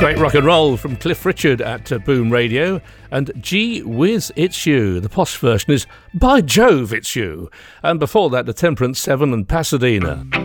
Great rock and roll from Cliff Richard at Boom Radio, and Gee Whiz It's You. The posh version is By Jove It's You. And before that, the Temperance 7 and Pasadena.